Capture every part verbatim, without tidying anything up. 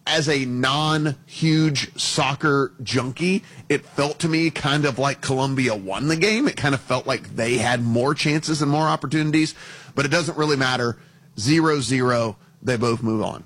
as a non-huge soccer junkie, it felt to me kind of like Colombia won the game. It kind of felt like they had more chances and more opportunities, but it doesn't really matter. zero zero, they both move on.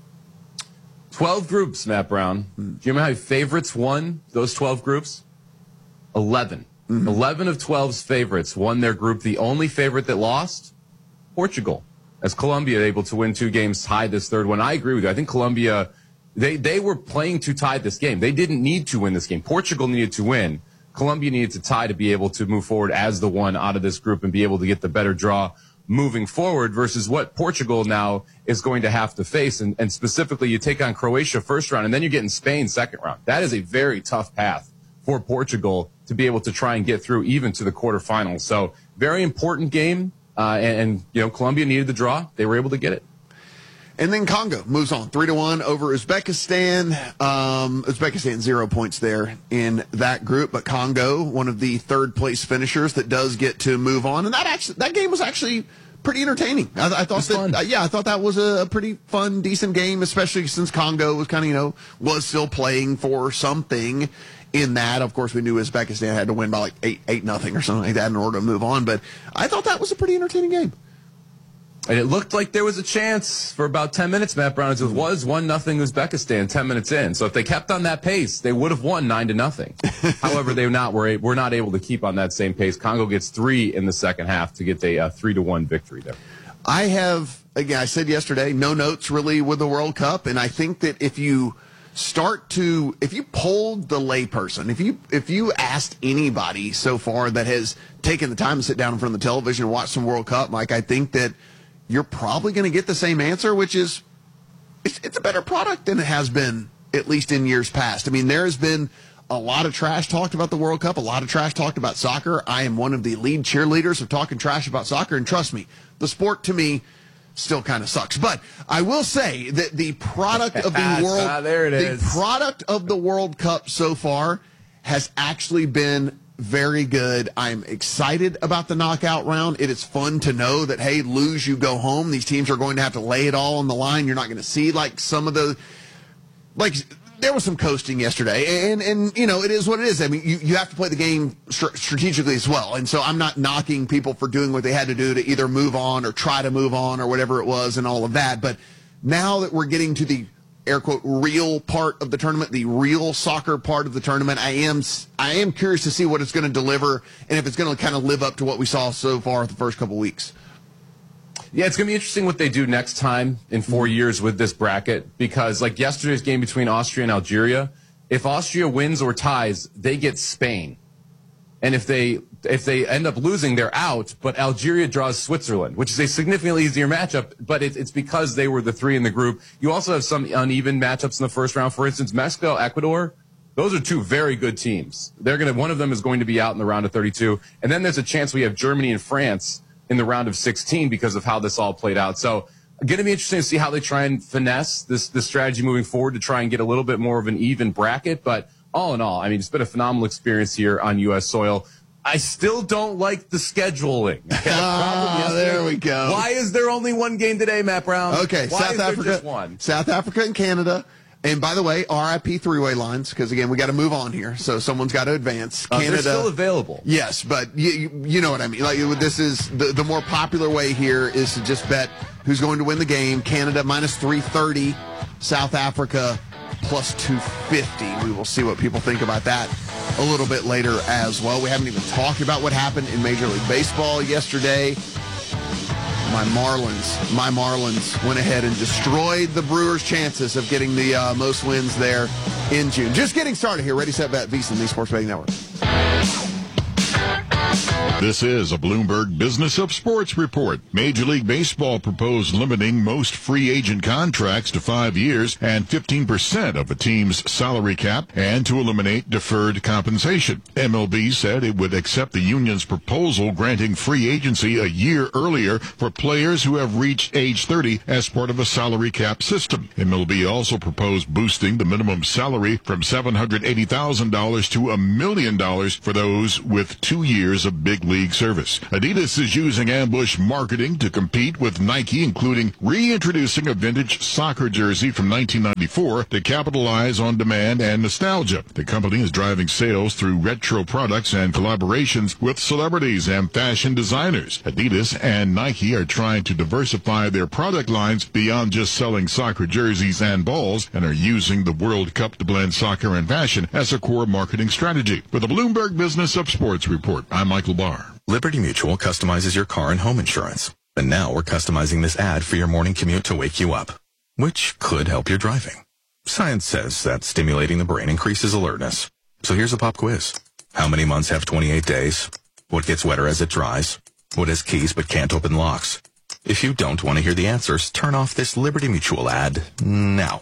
twelve groups, Matt Brown. Do you remember how many favorites won those twelve groups? eleven. Mm-hmm. eleven of twelve's favorites won their group. The only favorite that lost, Portugal. As Colombia able to win two games, tied this third one. I agree with you. I think Colombia, they, they were playing to tie this game. They didn't need to win this game. Portugal needed to win. Colombia needed to tie to be able to move forward as the one out of this group and be able to get the better draw moving forward versus what Portugal now is going to have to face. And, and specifically, you take on Croatia first round, and then you're getting Spain second round. That is a very tough path for Portugal to be able to try and get through even to the quarterfinals. So very important game, uh, and, and, you know, Colombia needed the draw. They were able to get it. And then Congo moves on three to one over Uzbekistan. Um, Uzbekistan zero points there in that group, but Congo, one of the third place finishers that does get to move on. And that actually, that game was actually pretty entertaining. I, I thought that, uh, yeah, I thought that was a, a pretty fun, decent game, especially since Congo was kind of, you know, was still playing for something in that. Of course, we knew Uzbekistan had to win by like eight, eight nothing or something like that in order to move on. But I thought that was a pretty entertaining game. And it looked like there was a chance for about ten minutes, Matt Brown. It was one nothing Uzbekistan ten minutes in. So if they kept on that pace, they would have won nine to nothing. However, they not were, were not able to keep on that same pace. Congo gets three in the second half to get a uh, three to one victory there. I have, again, I said yesterday, no notes really with the World Cup. And I think that if you start to, if you polled the layperson, if you, if you asked anybody so far that has taken the time to sit down in front of the television and watch some World Cup, Mike, I think that you're probably going to get the same answer, which is it's, it's a better product than it has been, at least in years past. I mean, there has been a lot of trash talked about the World Cup, a lot of trash talked about soccer. I am one of the lead cheerleaders of talking trash about soccer, and trust me, the sport to me still kind of sucks. But I will say that the product of the world, ah, there it the is. product of the World Cup so far has actually been very good. I'm excited about the knockout round. It is fun to know that, hey, lose, you go home. These teams are going to have to lay it all on the line. You're not going to see like some of the, like there was some coasting yesterday, and, and you know, it is what it is. I mean, you, you have to play the game str- strategically as well. And so I'm not knocking people for doing what they had to do to either move on or try to move on or whatever it was and all of that. But now that we're getting to the air quote real part of the tournament, the real soccer part of the tournament, I am I am curious to see what it's going to deliver and if it's going to kind of live up to what we saw so far the first couple weeks. Yeah, it's going to be interesting what they do next time in four years with this bracket, because like yesterday's game between Austria and Algeria, if Austria wins or ties, they get Spain. And if they if they end up losing, they're out. But Algeria draws Switzerland, which is a significantly easier matchup. But it, it's because they were the three in the group. You also have some uneven matchups in the first round. For instance, Mexico, Ecuador, those are two very good teams. They're going to one of them is going to be out in the round of thirty-two, and then there's a chance we have Germany and France in the round of sixteen because of how this all played out. So, going to be interesting to see how they try and finesse this this strategy moving forward to try and get a little bit more of an even bracket. But all in all, I mean, it's been a phenomenal experience here on U S soil. I still don't like the scheduling. Ah, there we go. Why is there only one game today, Matt Brown? Okay, Why South is there Africa, just one? South Africa and Canada. And by the way, R I P three-way lines, because again, we got to move on here. So someone's got to advance. Uh, Canada, they're still available. Yes, but you, you know what I mean. Like this is the, the more popular way here is to just bet who's going to win the game. Canada minus three thirty, South Africa plus two fifty. We will see what people think about that a little bit later as well. We haven't even talked about what happened in Major League Baseball yesterday. My Marlins, my Marlins went ahead and destroyed the Brewers' chances of getting the uh, most wins there in June. Just getting started here. Ready, set, bet, VSiN, the Sports Betting Network. This is a Bloomberg Business of Sports report. Major League Baseball proposed limiting most free agent contracts to five years and fifteen percent of a team's salary cap and to eliminate deferred compensation. M L B said it would accept the union's proposal granting free agency a year earlier for players who have reached age thirty as part of a salary cap system. M L B also proposed boosting the minimum salary from seven hundred eighty thousand dollars to a million dollars for those with two years of big big league service. Adidas is using ambush marketing to compete with Nike, including reintroducing a vintage soccer jersey from nineteen ninety-four to capitalize on demand and nostalgia. The company is driving sales through retro products and collaborations with celebrities and fashion designers. Adidas and Nike are trying to diversify their product lines beyond just selling soccer jerseys and balls, and are using the World Cup to blend soccer and fashion as a core marketing strategy. For the Bloomberg Business of Sports Report, I'm Michael Barr. Liberty Mutual customizes your car and home insurance. And now we're customizing this ad for your morning commute to wake you up, which could help your driving. Science says that stimulating the brain increases alertness. So here's a pop quiz. How many months have twenty-eight days? What gets wetter as it dries? What has keys but can't open locks? If you don't want to hear the answers, turn off this Liberty Mutual ad now.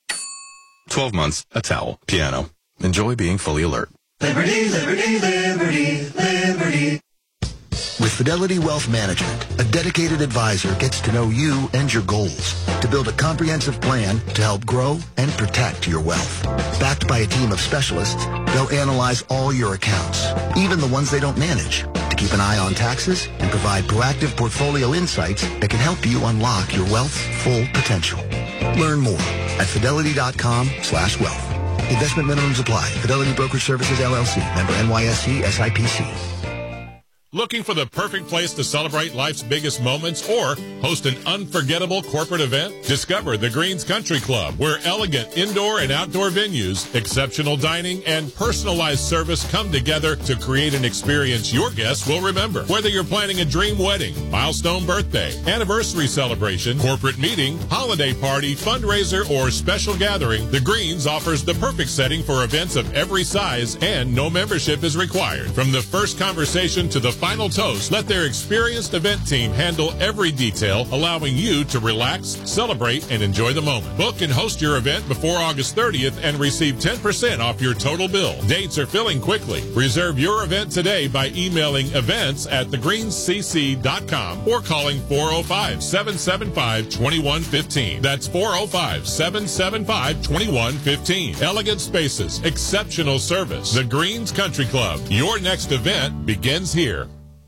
twelve months, a towel, piano. Enjoy being fully alert. Liberty, liberty, liberty, liberty. With Fidelity Wealth Management, a dedicated advisor gets to know you and your goals to build a comprehensive plan to help grow and protect your wealth. Backed by a team of specialists, they'll analyze all your accounts, even the ones they don't manage, to keep an eye on taxes and provide proactive portfolio insights that can help you unlock your wealth's full potential. Learn more at fidelity.com slash wealth. Investment minimums apply. Fidelity Brokerage Services, L L C. Member N Y S E, S I P C. Looking for the perfect place to celebrate life's biggest moments or host an unforgettable corporate event? Discover the Greens Country Club, where elegant indoor and outdoor venues, exceptional dining, and personalized service come together to create an experience your guests will remember. Whether you're planning a dream wedding, milestone birthday, anniversary celebration, corporate meeting, holiday party, fundraiser, or special gathering, the Greens offers the perfect setting for events of every size, and no membership is required. From the first conversation to the final toast, let their experienced event team handle every detail, allowing you to relax, celebrate, and enjoy the moment. Book and host your event before August thirtieth and receive ten percent off your total bill. Dates are filling quickly. Reserve your event today by emailing events at the greens c c dot com or calling four oh five, seven seven five, two one one five. That's four oh five, seven seven five, two one one five. Elegant spaces, exceptional service. The Greens Country Club. Your next event begins here.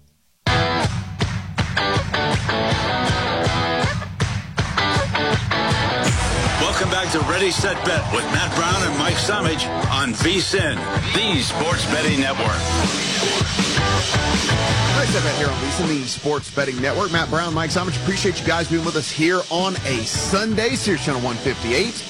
Welcome back to Ready, Set, Bet with Matt Brown and Mike Samich on V S I N, the Sports Betting Network. Ready, Set, Bet here on V S I N, the Sports Betting Network. Matt Brown, Mike Samich, appreciate you guys being with us here on a Sunday. Series Channel one fifty-eight.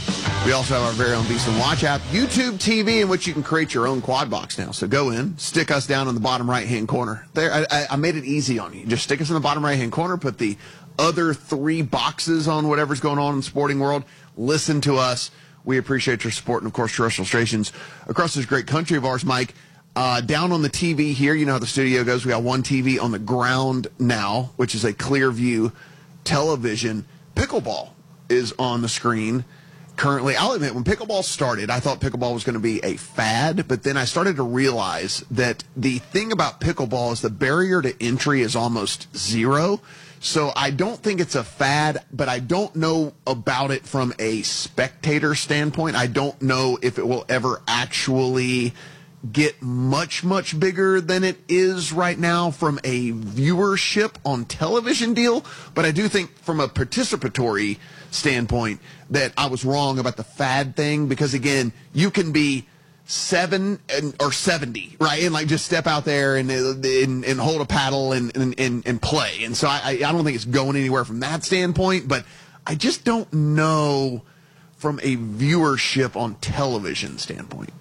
We also have our very own V S I N Watch app, YouTube T V, in which you can create your own quad box now. So go in, stick us down in the bottom right-hand corner. There, I, I made it easy on you. Just stick us in the bottom right-hand corner, put the other three boxes on whatever's going on in the sporting world. Listen to us. We appreciate your support and, of course, terrestrial stations across this great country of ours, Mike. Uh, down on the T V here, you know how the studio goes. We got one T V on the ground now, which is a clear view television. Pickleball is on the screen currently. I'll admit, when pickleball started, I thought pickleball was going to be a fad, but then I started to realize that the thing about pickleball is the barrier to entry is almost zero. So I don't think it's a fad, but I don't know about it from a spectator standpoint. I don't know if it will ever actually get much, much bigger than it is right now from a viewership on television deal. But I do think from a participatory standpoint that I was wrong about the fad thing, because, again, you can be seven and, or seventy, right, and like just step out there and and, and hold a paddle and, and, and play. And so I, I don't think it's going anywhere from that standpoint, but I just don't know from a viewership on television standpoint.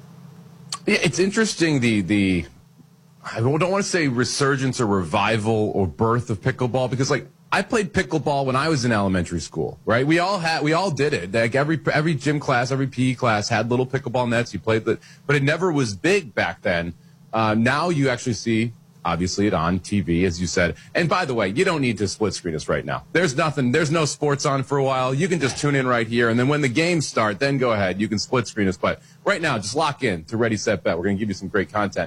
Yeah, it's interesting, the the I don't want to say resurgence or revival or birth of pickleball, because, like, I played pickleball when I was in elementary school, right? We all had, we all did it. Like every every gym class, every P E class had little pickleball nets. You played it, but it never was big back then. Uh, now you actually see, obviously, it on T V, as you said. And by the way, you don't need to split screen us right now. There's nothing. There's no sports on for a while. You can just tune in right here, and then when the games start, then go ahead. You can split screen us. But right now, just lock in to Ready, Set, Bet. We're going to give you some great content.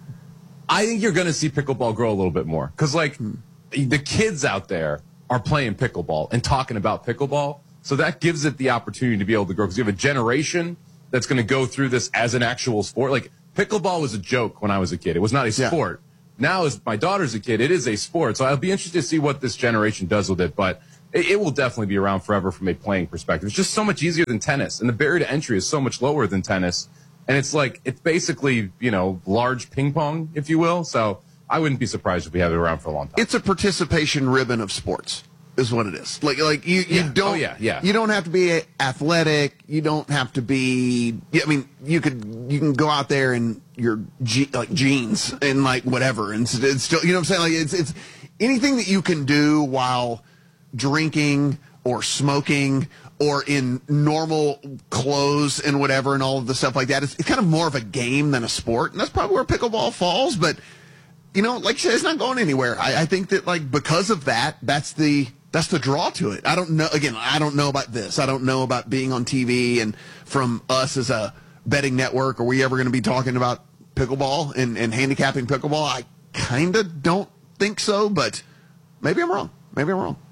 I think you're going to see pickleball grow a little bit more, because, like, the kids out there are playing pickleball and talking about pickleball. So that gives it the opportunity to be able to grow, because you have a generation that's going to go through this as an actual sport. Like, pickleball was a joke when I was a kid. It was not a sport. Yeah. now as my daughter's a kid, it is a sport. So I'll be interested to see what this generation does with it. But it, it will definitely be around forever from a playing perspective. It's just so much easier than tennis. And the barrier to entry is so much lower than tennis. And it's like, it's basically, you know, large ping pong, if you will. So I wouldn't be surprised if we have it around for a long time. It's a participation ribbon of sports, is what it is. Like, like you, you Yeah. don't, Oh, yeah, yeah. you don't have to be athletic. You don't have to be. I mean, you could, you can go out there in your je- like jeans and like whatever, and it's, it's still, you know what I'm saying? Like, it's, it's anything that you can do while drinking or smoking or in normal clothes and whatever and all of the stuff like that. It's, it's kind of more of a game than a sport, and that's probably where pickleball falls. But you know, like you said, it's not going anywhere. I, I think that, like, because of that, that's the that's the draw to it. I don't know. Again, I don't know about this. I don't know about being on T V and from us as a betting network. Are we ever going to be talking about pickleball and, and handicapping pickleball? I kind of don't think so, but maybe I'm wrong. Maybe I'm wrong.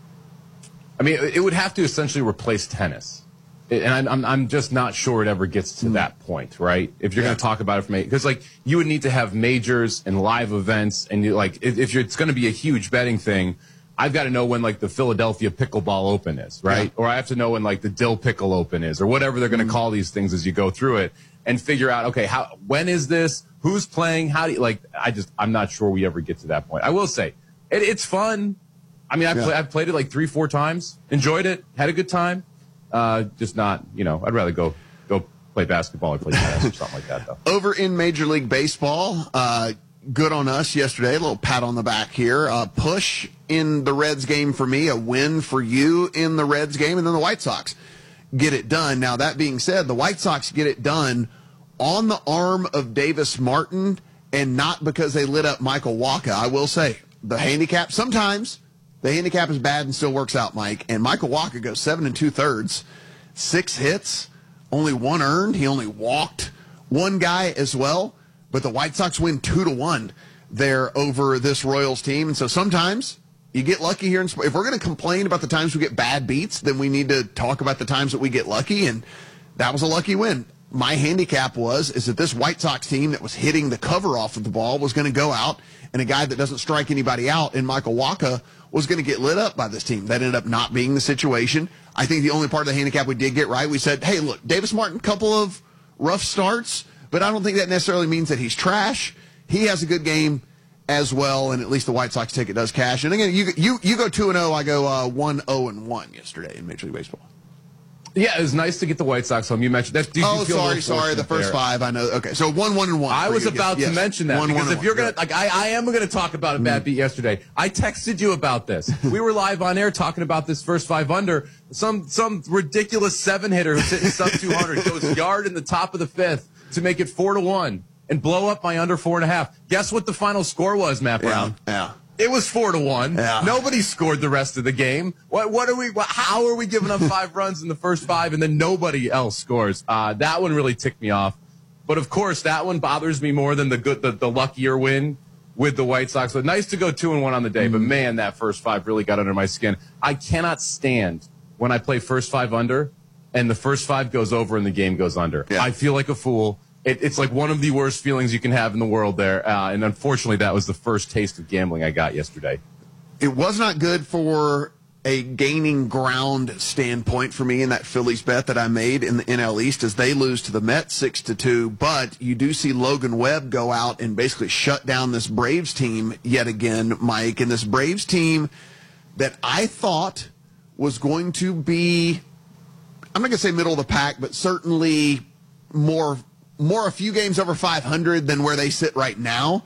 I mean, it would have to essentially replace tennis. And I'm, I'm, I'm just not sure it ever gets to mm. that point, right? If you're yeah. going to talk about it from, because like you would need to have majors and live events, and you like if, if you're, it's going to be a huge betting thing, I've got to know when like the Philadelphia Pickleball Open is, right? Yeah. Or I have to know when like the Dill Pickle Open is, or whatever they're going to mm. call these things as you go through it, and figure out, okay, how when is this? Who's playing? How do you like? I just I'm not sure we ever get to that point. I will say it, it's fun. I mean, I've, yeah. play, I've played it like three, four times, enjoyed it, had a good time. Uh, just not, you know, I'd rather go go play basketball or play tennis or something like that, though. Over in Major League Baseball, uh, good on us yesterday. A little pat on the back here. Uh, push in the Reds game for me, a win for you in the Reds game, and then the White Sox get it done. Now, that being said, the White Sox get it done on the arm of Davis Martin and not because they lit up Michael Wacha. I will say, the handicap, sometimes the handicap is bad and still works out, Mike. And Michael Wacha goes seven and two thirds, six hits, only one earned. He only walked one guy as well. But the White Sox win two to one there over this Royals team. And so sometimes you get lucky here. In, if we're going to complain about the times we get bad beats, then we need to talk about the times that we get lucky. And that was a lucky win. My handicap was is that this White Sox team that was hitting the cover off of the ball was going to go out, and a guy that doesn't strike anybody out in Michael Wacha was going to get lit up by this team. That ended up not being the situation. I think the only part of the handicap we did get right, we said, hey, look, Davis Martin, couple of rough starts, but I don't think that necessarily means that he's trash. He has a good game as well, and at least the White Sox ticket does cash. And again, you you you go two and oh, I go uh, one oh and one yesterday in Major League Baseball. Yeah, it was nice to get the White Sox home. You mentioned that. Did oh, you feel sorry, sorry. The first there? five, I know. Okay, so one, one, and one. I was about yes. to mention that one, because one, if you're one. gonna, like, I, I am gonna talk about a bad beat yesterday. I texted you about this. We were live on air talking about this first five under. Some some ridiculous seven hitter who's hitting sub two hundred goes yard in the top of the fifth to make it four to one and blow up my under four and a half. Guess what the final score was, Matt Brown? Yeah. yeah. It was four to one. Yeah. Nobody scored the rest of the game. What? What are we? What, how are we giving up five runs in the first five and then nobody else scores? Uh, that one really ticked me off. But of course, that one bothers me more than the good, the, the luckier win with the White Sox. But nice to go two and one on the day. Mm-hmm. But man, that first five really got under my skin. I cannot stand when I play first five under and the first five goes over and the game goes under. Yeah. I feel like a fool. It, it's like one of the worst feelings you can have in the world there. Uh, and unfortunately, that was the first taste of gambling I got yesterday. It was not good for a gaining ground standpoint for me in that Phillies bet that I made in the N L East as they lose to the Mets six to two. But you do see Logan Webb go out and basically shut down this Braves team yet again, Mike. And this Braves team that I thought was going to be, I'm not going to say middle of the pack, but certainly more more a few games over five hundred than where they sit right now.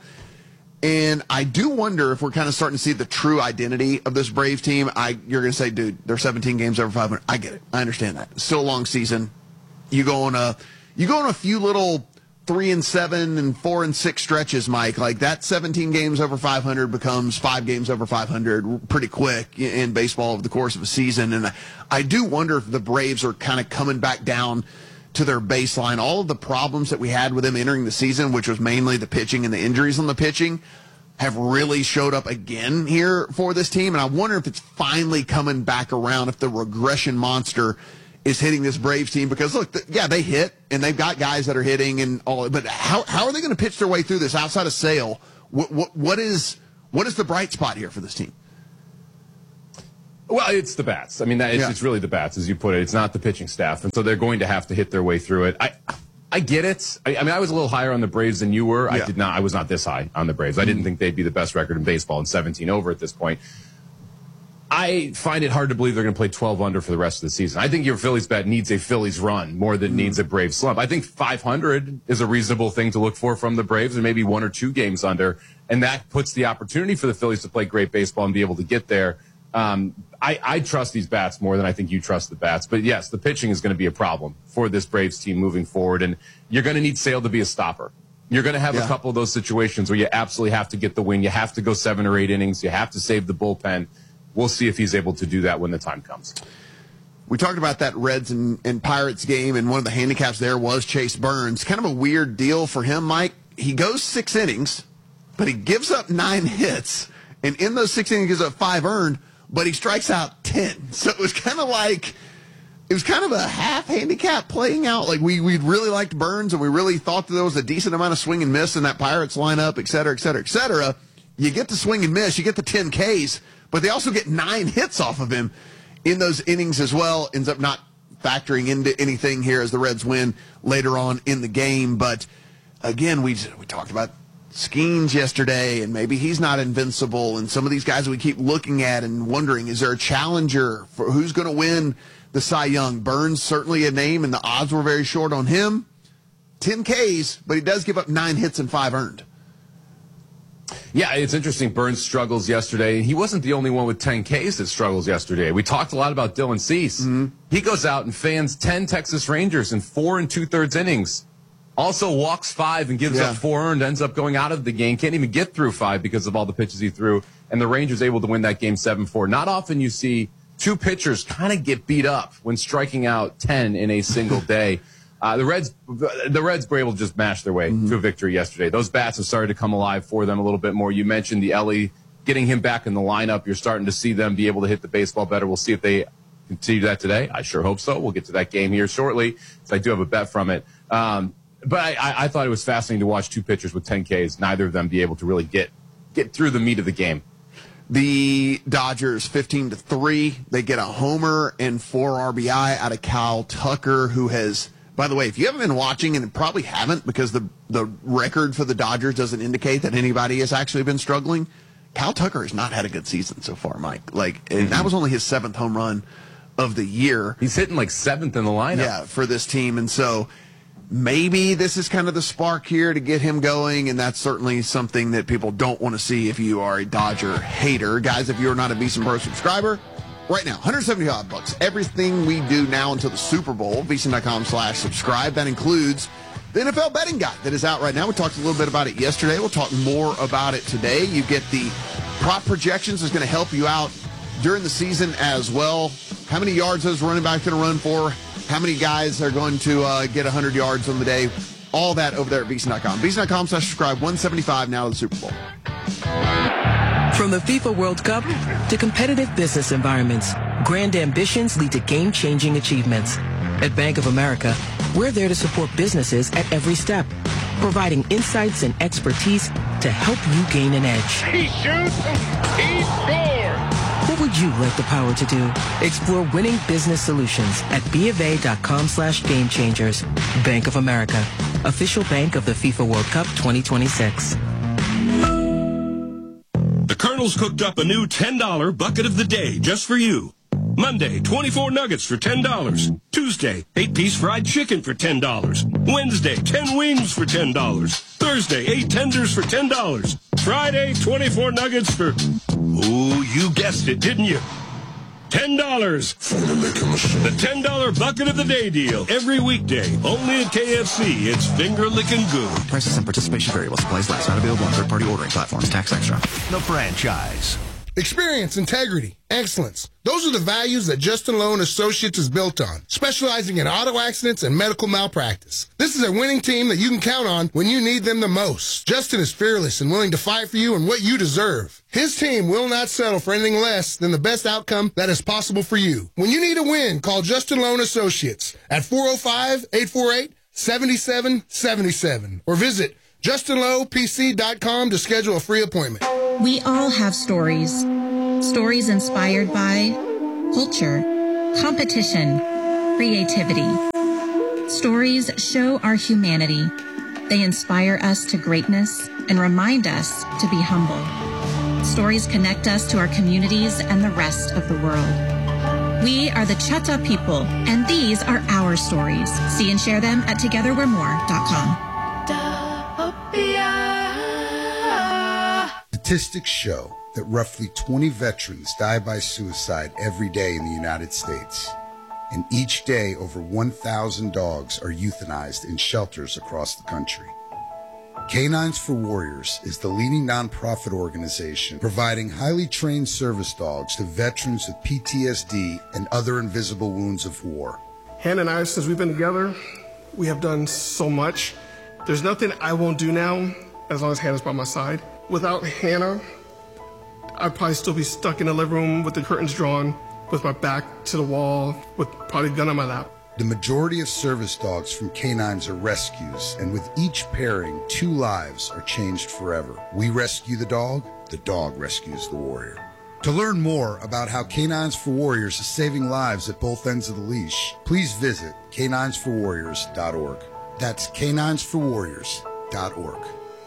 And I do wonder if we're kind of starting to see the true identity of this Braves team. I You're going to say, dude, they're seventeen games over five hundred. I get it. I understand that. It's still a long season. You go on a you go on a few little three and seven and four and six stretches, Mike. Like that seventeen games over five hundred becomes five games over five hundred pretty quick in baseball over the course of a season. And I do wonder if the Braves are kind of coming back down to their baseline. All of the problems that we had with them entering the season, which was mainly the pitching and the injuries on the pitching, have really showed up again here for this team. And I wonder if it's finally coming back around, if the regression monster is hitting this Braves team. Because, look, the, yeah, they hit, and they've got guys that are hitting and all. But how how are they going to pitch their way through this outside of Sale What, what, what is what is the bright spot here for this team? Well, it's the bats. I mean, that, it's, Yeah. it's really the bats, as you put it. It's not the pitching staff, and so they're going to have to hit their way through it. I, I get it. I, I mean, I was a little higher on the Braves than you were. Yeah. I did not. I was not this high on the Braves. I didn't think they'd be the best record in baseball in seventeen over at this point. I find it hard to believe they're going to play twelve under for the rest of the season. I think your Phillies bet needs a Phillies run more than needs a Braves slump. I think five hundred is a reasonable thing to look for from the Braves, and maybe one or two games under, and that puts the opportunity for the Phillies to play great baseball and be able to get there. Um, I, I trust these bats more than I think you trust the bats. But, yes, the pitching is going to be a problem for this Braves team moving forward, and you're going to need Sale to be a stopper. You're going to have Yeah. a couple of those situations where you absolutely have to get the win. You have to go seven or eight innings. You have to save the bullpen. We'll see if he's able to do that when the time comes. We talked about that Reds and, and Pirates game, and one of the handicaps there was Chase Burns. Kind of a weird deal for him, Mike. He goes six innings, but he gives up nine hits, and in those six innings, he gives up five earned, but he strikes out ten. So it was kind of like, it was kind of a half handicap playing out. Like we, we really liked Burns, and we really thought that there was a decent amount of swing and miss in that Pirates lineup, et cetera, et cetera, et cetera. You get the swing and miss, you get the ten Ks, but they also get nine hits off of him in those innings as well. Ends up not factoring into anything here as the Reds win later on in the game. But again, we we talked about Skeens yesterday, and maybe he's not invincible. And some of these guys we keep looking at and wondering, is there a challenger for who's going to win the Cy Young? Burns certainly a name, and the odds were very short on him. ten Ks, but he does give up nine hits and five earned. Yeah, it's interesting. Burns struggles yesterday. He wasn't the only one with ten Ks that struggles yesterday. We talked a lot about Dylan Cease. Mm-hmm. He goes out and fans ten Texas Rangers in four and two-thirds innings. Also walks five and gives Yeah. up four earned, ends up going out of the game. Can't even get through five because of all the pitches he threw. And the Rangers able to win that game seven four. Not often you see two pitchers kind of get beat up when striking out ten in a single day. Uh, the Reds, the Reds were able to just mash their way mm-hmm. to a victory yesterday. Those bats have started to come alive for them a little bit more. You mentioned the Ellie, getting him back in the lineup. You're starting to see them be able to hit the baseball better. We'll see if they continue that today. I sure hope so. We'll get to that game here shortly, so I do have a bet from it. Um, but I, I, I thought it was fascinating to watch two pitchers with ten Ks, neither of them be able to really get get through the meat of the game. The Dodgers fifteen to three. They get a homer and four R B I out of Kyle Tucker, who has. By the way, if you haven't been watching, and probably haven't because the the record for the Dodgers doesn't indicate that anybody has actually been struggling, Kyle Tucker has not had a good season so far, Mike. Like, and that was only his seventh home run of the year. He's hitting like seventh in the lineup. Yeah, for this team. And so maybe this is kind of the spark here to get him going, and that's certainly something that people don't want to see if you are a Dodger hater. Guys, if you're not a VSiN Pro subscriber, right now, one hundred seventy-five bucks. Everything we do now until the Super Bowl, VSiN.com slash subscribe. That includes the N F L betting guide that is out right now. We talked a little bit about it yesterday. We'll talk more about it today. You get the prop projections. Is going to help you out during the season as well. How many yards those running backs going to run for? How many guys are going to uh, get one hundred yards on the day? All that over there at VSiN dot com. VSiN.com slash subscribe. one seventy-five now to the Super Bowl. From the FIFA World Cup to competitive business environments, grand ambitions lead to game-changing achievements. At Bank of America, we're there to support businesses at every step, providing insights and expertise to help you gain an edge. He shoots, he scores! What would you like the power to do? Explore winning business solutions at BofA.com slash game changers. Bank of America, official bank of the FIFA World Cup twenty twenty-six. The Colonel's cooked up a new ten dollar bucket of the day just for you. Monday, twenty-four nuggets for ten dollars. Tuesday, eight-piece fried chicken for ten dollars. Wednesday, ten wings for ten dollars. Thursday, eight tenders for ten dollars. Friday, twenty-four nuggets for... Ooh, you guessed it, didn't you? ten dollars. The ten dollar bucket of the day deal. Every weekday. Only at K F C. It's finger licking good. Prices and participation vary while supplies last. Not available on third-party ordering platforms. Tax extra. The franchise. Experience, integrity, excellence. Those are the values that Justin Lowe and Associates is built on, specializing in auto accidents and medical malpractice. This is a winning team that you can count on when you need them the most. Justin is fearless and willing to fight for you and what you deserve. His team will not settle for anything less than the best outcome that is possible for you. When you need a win, call Justin Lowe and Associates at four oh five, eight four eight, seven seven seven seven or visit Justin Lowe P C dot com to schedule a free appointment. We all have stories. Stories inspired by culture, competition, creativity. Stories show our humanity. They inspire us to greatness and remind us to be humble. Stories connect us to our communities and the rest of the world. We are the Chata people, and these are our stories. See and share them at together we're more dot com. Statistics show that roughly twenty veterans die by suicide every day in the United States. And each day, over one thousand dogs are euthanized in shelters across the country. Canines for Warriors is the leading nonprofit organization providing highly trained service dogs to veterans with P T S D and other invisible wounds of war. Hannah and I, since we've been together, we have done so much. There's nothing I won't do now as long as Hannah's by my side. Without Hannah, I'd probably still be stuck in the living room with the curtains drawn, with my back to the wall, with probably a gun on my lap. The majority of service dogs from Canines are rescues, and with each pairing, two lives are changed forever. We rescue the dog, the dog rescues the warrior. To learn more about how Canines for Warriors is saving lives at both ends of the leash, please visit canines for warriors dot org. That's canines for warriors dot org.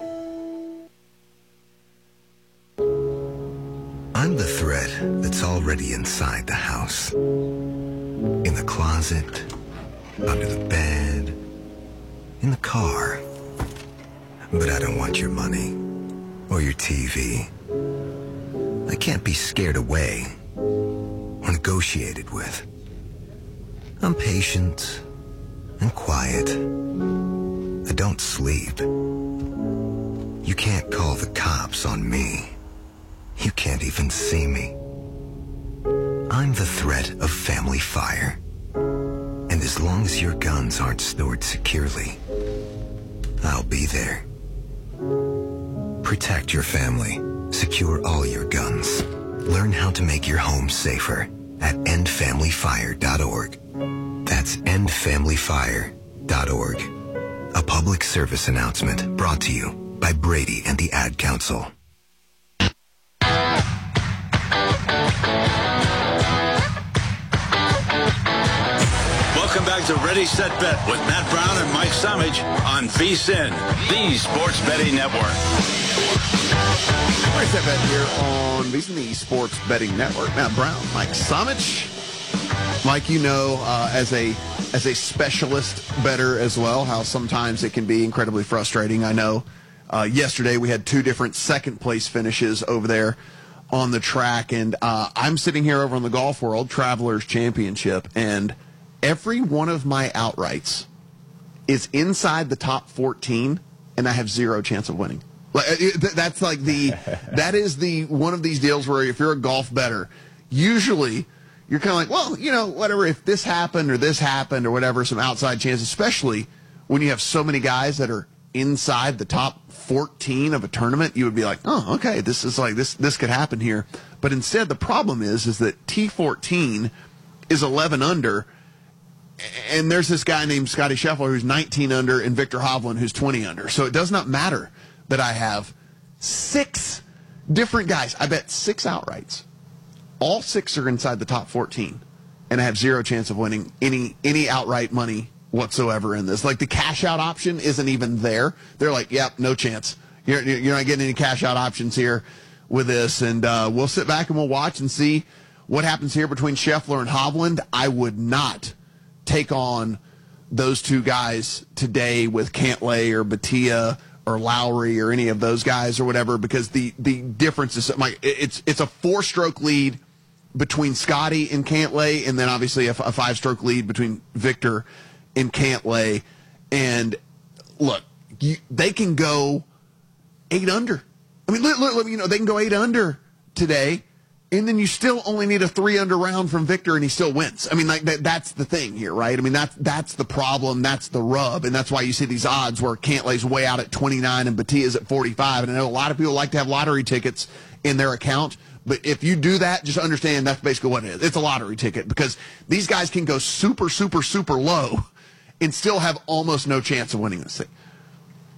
I'm the thread that's already inside the house. In the closet, under the bed, in the car. But I don't want your money or your T V. I can't be scared away or negotiated with. I'm patient and quiet. I don't sleep. You can't call the cops on me. You can't even see me. I'm the threat of family fire. And as long as your guns aren't stored securely, I'll be there. Protect your family. Secure all your guns. Learn how to make your home safer at end family fire dot org. That's end family fire dot org. A public service announcement brought to you by Brady and the Ad Council. Welcome back to Ready, Set, Bet with Matt Brown and Mike Summage on VSiN, the Sports Betting Network. Ready, Set, Bet here on VSiN, the Sports Betting Network. Matt Brown, Mike Summage. Mike, you know, uh, as a as a specialist bettor as well, how sometimes it can be incredibly frustrating. I know uh, yesterday we had two different second place finishes over there on the track, and uh, I'm sitting here over on the Golf World Travelers Championship, and every one of my outrights is inside the top fourteen, and I have zero chance of winning. Like that's like the that is the one of these deals where if you're a golf bettor, usually you're kind of like, well, you know, whatever. If this happened or this happened or whatever, some outside chance, especially when you have so many guys that are inside the top fourteen of a tournament, you would be like, oh, okay, this is like this this could happen here. But instead, the problem is is that T fourteen is eleven under. And there's this guy named Scotty Scheffler who's nineteen under and Victor Hovland who's twenty under. So it does not matter that I have six different guys. I bet six outrights. All six are inside the top fourteen. And I have zero chance of winning any any outright money whatsoever in this. Like the cash out option isn't even there. They're like, yep, no chance. You're, you're not getting any cash out options here with this. And uh, we'll sit back and we'll watch and see what happens here between Scheffler and Hovland. I would not take on those two guys today with Cantlay or Batia or Lowry or any of those guys or whatever, because the, the difference is like it's it's a four-stroke lead between Scotty and Cantlay, and then obviously a, a five-stroke lead between Victor and Cantlay. And look, you, they can go eight under. I mean, look, look, you know, they can go eight under today. And then you still only need a three under round from Victor, and he still wins. I mean, like that, that's the thing here, right? I mean, that's that's the problem, that's the rub, and that's why you see these odds where Cantlay's way out at twenty-nine and Batia's at forty-five. And I know a lot of people like to have lottery tickets in their account, but if you do that, just understand that's basically what it is. It's a lottery ticket because these guys can go super, super, super low and still have almost no chance of winning this thing.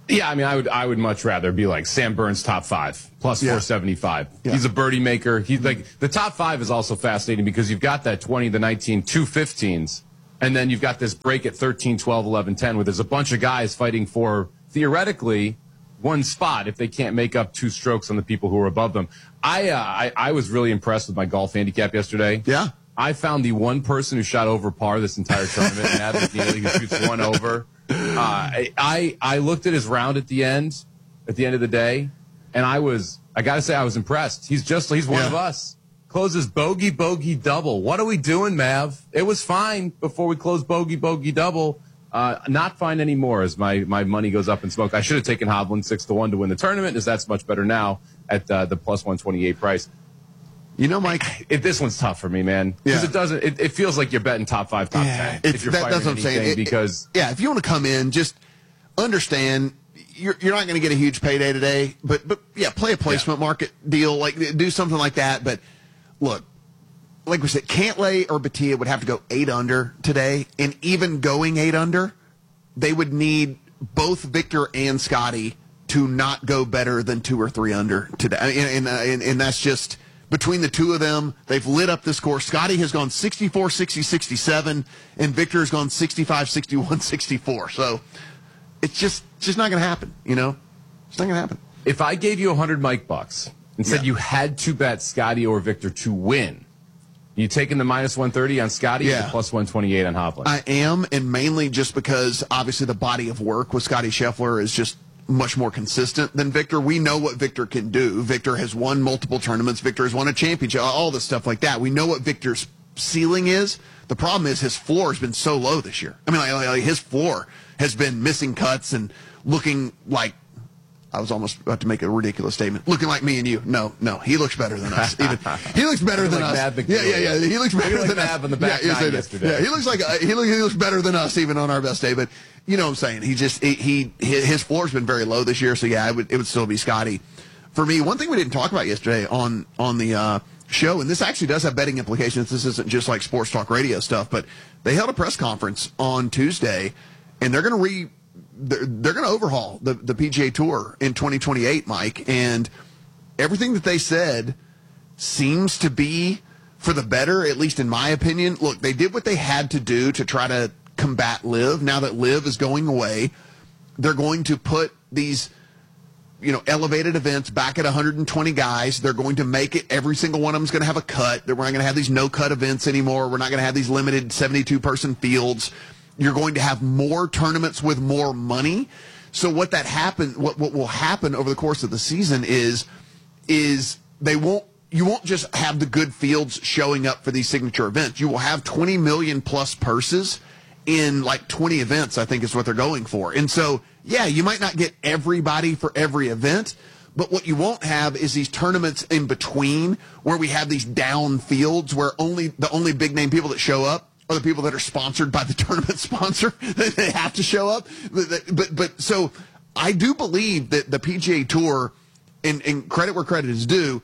Yeah, I mean, I would I would much rather be like Sam Burns top five, plus Yeah. four seventy-five. Yeah. He's a birdie maker. He's like the top five is also fascinating because you've got that twenty, the nineteen, two fifteens, and then you've got this break at thirteen, twelve, eleven, ten, where there's a bunch of guys fighting for, theoretically, one spot if they can't make up two strokes on the people who are above them. I uh, I, I was really impressed with my golf handicap yesterday. Yeah. I found the one person who shot over par this entire tournament, and Adam McNeely, who shoots one over. Uh, I, I I looked at his round at the end, at the end of the day, and I was I got to say I was impressed. He's just he's one Yeah. of us. Closes bogey bogey double. What are we doing, Mav? It was fine before we closed bogey bogey double. Uh, not fine anymore as my my money goes up in smoke. I should have taken Hovland six to one to win the tournament, as that's much better now at uh, the plus one twenty eight price. You know, Mike, If this one's tough for me, man, because Yeah. it doesn't. It, it feels like you're betting top five, top ten. It's, If you're that, fighting that's what I'm saying. anything, It- because yeah, if you want to come in, just understand you're you're not going to get a huge payday today, but but yeah, play a placement market deal, like do something like that. But look, like we said, Cantlay or Batia would have to go eight under today, and even going eight under, they would need both Victor and Scotty to not go better than two or three under today, and and, and, and that's just. Between the two of them, they've lit up this course. Scotty has gone sixty-four, sixty, sixty-seven, and Victor has gone sixty-five, sixty-one, sixty-four. So it's just just not going to happen, you know? It's not going to happen. if I gave you a hundred Mike bucks and said Yeah. you had to bet Scotty or Victor to win, you taking the minus one thirty on Scotty Yeah. or the plus one twenty-eight on Hovland? I am, and mainly just because obviously the body of work with Scotty Scheffler is just much more consistent than Victor. We know what Victor can do. Victor has won multiple tournaments. Victor has won a championship, all this stuff like that. We know what Victor's ceiling is. The problem is his floor has been so low this year. I mean, like, like his floor has been missing cuts and looking like, I was almost about to make a ridiculous statement. Looking like me and you. No, no. He looks better than us. Even he looks better than like us. Mav yeah, yeah, yeah. He looks better like than Mav us. on the back yeah, yes, nine I do. yesterday. Yeah, he looks like uh, he looks he looks better than us even on our best day. But you know what I'm saying? He just he, he his floor's been very low this year. So yeah, it would it would still be Scotty. For me, one thing we didn't talk about yesterday on on the uh, show, and this actually does have betting implications. This isn't just like sports talk radio stuff, but they held a press conference on Tuesday, and they're going to re. They're, they're going to overhaul the, the P G A Tour in twenty twenty-eight, Mike, and everything that they said seems to be for the better, at least in my opinion. Look, they did what they had to do to try to combat Live. Now that Live is going away, they're going to put these, you know, elevated events back at one hundred twenty guys. They're going to make it, every single one of them is going to have a cut. We're not going to have these no-cut events anymore. We're not going to have these limited seventy-two person fields. You're going to have more tournaments with more money. So what that happen, what what will happen over the course of the season is, is they won't, you won't just have the good fields showing up for these signature events. You will have twenty million plus purses in like twenty events, I think is what they're going for. And so, yeah, you might not get everybody for every event, but what you won't have is these tournaments in between where we have these down fields where only the only big name people that show up are the people that are sponsored by the tournament sponsor. They have to show up. But, but, but so I do believe that the P G A Tour, and, and credit where credit is due,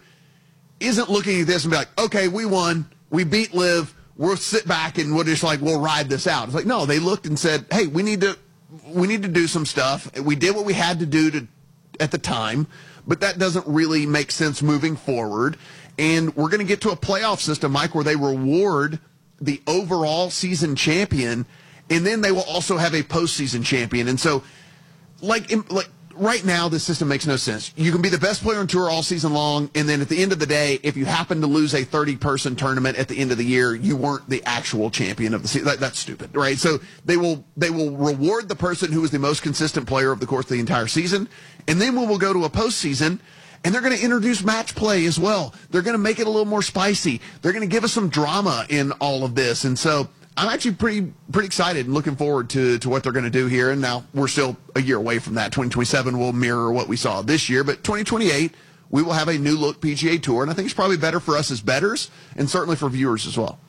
isn't looking at this and be like, okay, we won, we beat Liv, we'll sit back and we'll just like, we'll ride this out. It's like, no, they looked and said, hey, we need to, we need to do some stuff. We did what we had to do to, at the time, but that doesn't really make sense moving forward. And we're going to get to a playoff system, Mike, where they reward the overall season champion, and then they will also have a postseason champion. And so, like, in, like right now, this system makes no sense. You can be the best player on tour all season long, and then at the end of the day, if you happen to lose a thirty person tournament at the end of the year, you weren't the actual champion of the season. That, that's stupid, right? So they will they will reward the person who is the most consistent player over the course of the entire season, and then we will go to a postseason. And they're going to introduce match play as well. They're going to make it a little more spicy. They're going to give us some drama in all of this. And so I'm actually pretty pretty excited and looking forward to, to what they're going to do here. And now we're still a year away from that. twenty twenty-seven will mirror what we saw this year. But twenty twenty-eight, we will have a new look P G A Tour. And I think it's probably better for us as bettors and certainly for viewers as well.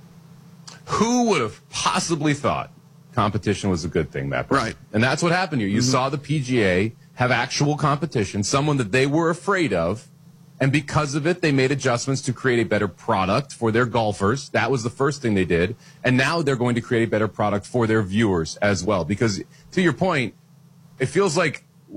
Who would have possibly thought competition was a good thing, Matt? Right. And that's what happened here. You mm-hmm. saw the P G A have actual competition, someone that they were afraid of, and because of it, they made adjustments to create a better product for their golfers. That was the first thing they did. And now they're going to create a better product for their viewers as well. Because, to your point, it feels like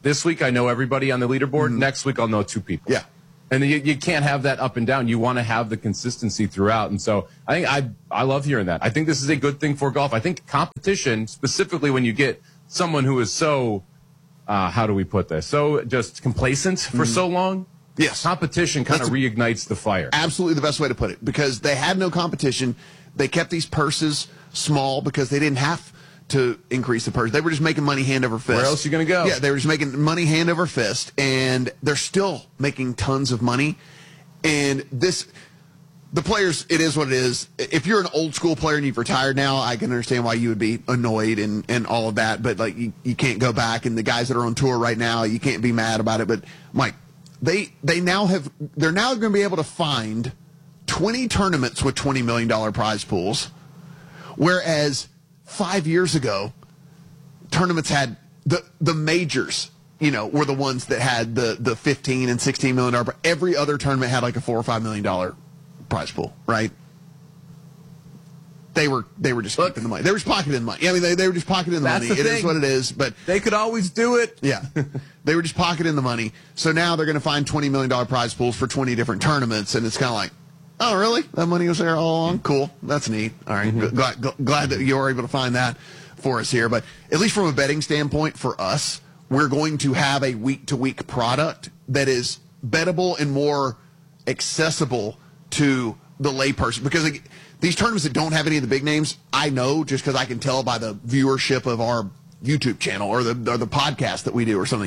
This week I know everybody on the leaderboard. Mm-hmm. Next week I'll know two people. Yeah. And you, you can't have that up and down. You want to have the consistency throughout. And so I think I I love hearing that. I think this is a good thing for golf. I think competition, specifically when you get someone who is so, uh, how do we put this, so just complacent for mm-hmm. so long. Yes. Competition kind of reignites the fire. Absolutely the best way to put it, because they had no competition. They kept these purses small because they didn't have to increase the purse. They were just making money hand over fist. Where else are you going to go? Yeah, they were just making money hand over fist, and they're still making tons of money. And this, the players, it is what it is. If you're an old school player and you've retired now, I can understand why you would be annoyed and, and all of that, but like you, you can't go back. And the guys that are on tour right now, you can't be mad about it. But Mike, they they now have, they're now going to be able to find twenty tournaments with twenty million dollars prize pools, whereas five years ago, tournaments had the the majors, you know, were the ones that had the the fifteen and sixteen million dollars. Every other tournament had like a four or five million dollar prize pool, right? They were they were just Look, keeping the money. They were just pocketing the money. I mean, they they were just pocketing the money. The it thing. is what it is. But they could always do it. Yeah, they were just pocketing the money. So now they're going to find twenty million dollars prize pools for twenty different tournaments, and it's kind of like, oh, really? That money was there all along? Cool. That's neat. All right. Mm-hmm. Glad, glad that you were able to find that for us here. But at least from a betting standpoint, for us, we're going to have a week-to-week product that is bettable and more accessible to the layperson. Because like, these tournaments that don't have any of the big names, I know just because I can tell by the viewership of our YouTube channel or the, or the podcast that we do or something.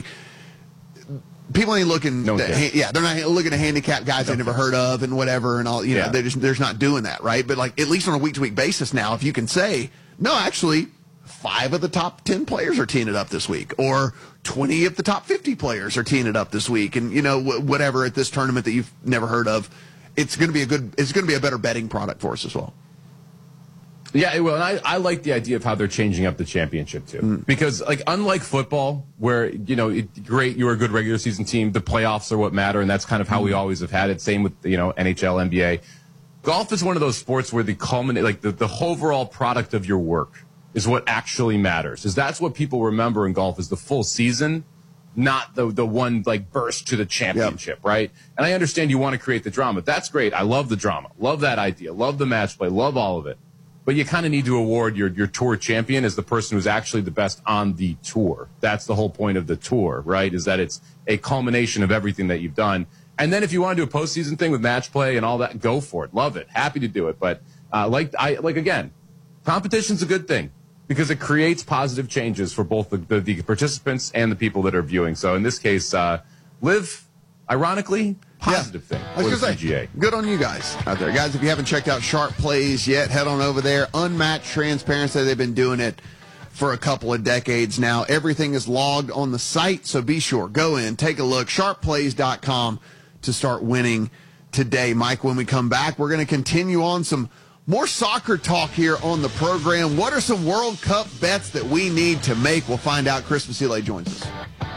People ain't looking, no to, yeah, they're not looking at handicap guys they never heard of and whatever and all, you know, yeah. they're just, they're just not doing that, right? But like, at least on a week-to-week basis now, if you can say, no, actually, five of the top ten players are teeing it up this week, or twenty of the top fifty players are teeing it up this week, and, you know, wh- whatever at this tournament that you've never heard of, it's going to be a good, it's going to be a better betting product for us as well. Yeah, well, and I, I like the idea of how they're changing up the championship, too. Mm. Because, like, unlike football, where, you know, it, great, you're a good regular season team, the playoffs are what matter, and that's kind of how mm. we always have had it. Same with, you know, N H L, N B A. Golf is one of those sports where the culminate, like, the, the overall product of your work is what actually matters. Is that's what people remember in golf is the full season, not the the one, like, burst to the championship, yep. right? And I understand you want to create the drama. That's great. I love the drama. Love that idea. Love the match play. Love all of it. But you kind of need to award your, your tour champion as the person who's actually the best on the tour. That's the whole point of the tour, right? Is that it's a culmination of everything that you've done. And then if you want to do a postseason thing with match play and all that, go for it. Love it. Happy to do it. But uh, like I like again, competition's a good thing because it creates positive changes for both the, the, the participants and the people that are viewing. So in this case, uh, Live, ironically, positive yeah. thing I was for the gonna P G A. Say, good on you guys out there. Guys, if you haven't checked out Sharp Plays yet, head on over there. Unmatched transparency. They've been doing it for a couple of decades now. Everything is logged on the site, so be sure. Go in, take a look. sharp plays dot com to start winning today. Mike, when we come back, we're going to continue on some more soccer talk here on the program. What are some World Cup bets that we need to make? We'll find out. Chris Vasile joins us.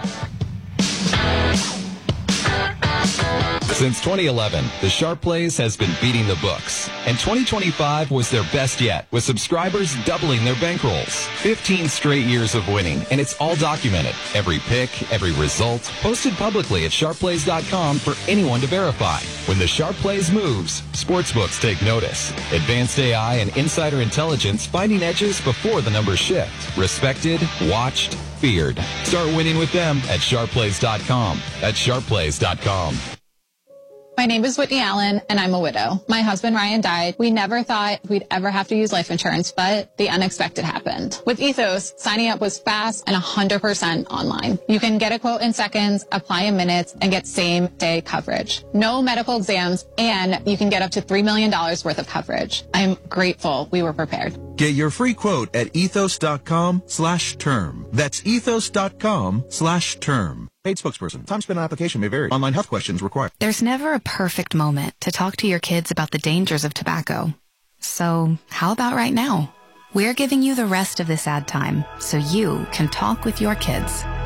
Since twenty eleven, the Sharp Plays has been beating the books, and twenty twenty-five was their best yet, with subscribers doubling their bankrolls. fifteen straight years of winning, and it's all documented. Every pick, every result, posted publicly at sharp plays dot com for anyone to verify. When the Sharp Plays moves, sportsbooks take notice. Advanced A I and insider intelligence finding edges before the numbers shift. Respected, watched, feared. Start winning with them at sharp plays dot com. That's sharp plays dot com. My name is Whitney Allen, and I'm a widow. My husband, Ryan, died. We never thought we'd ever have to use life insurance, but the unexpected happened. With Ethos, signing up was fast and one hundred percent online. You can get a quote in seconds, apply in minutes, and get same-day coverage. No medical exams, and you can get up to three million dollars worth of coverage. I'm grateful we were prepared. Get your free quote at ethos dot com slash term. That's ethos dot com slash term. Paid spokesperson. Time spent on application may vary. Online health questions required. There's never a perfect moment to talk to your kids about the dangers of tobacco. So how about right now? We're giving you the rest of this ad time so you can talk with your kids.